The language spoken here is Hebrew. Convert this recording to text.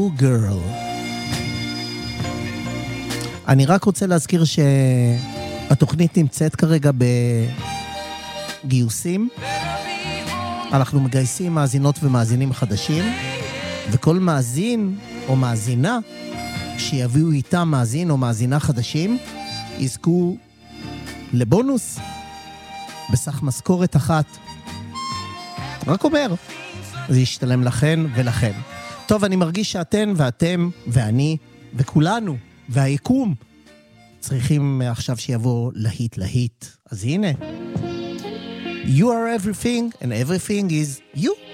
Girl. אני רק רוצה להזכיר שהתוכנית נמצאת כרגע בגיוסים. אנחנו מגייסים מאזינות ומאזינים חדשים, וכל מאזין או מאזינה שיביאו איתם מאזין או מאזינה חדשים יזכו לבונוס בסך משכורת אחת. רק אומר, זה ישתלם לכן ולכם. טוב, אני מרגיש שאתן ואתם ואני וכולנו והיקום צריכים עכשיו שיבוא להיט. אז הנה, you are everything and everything is you.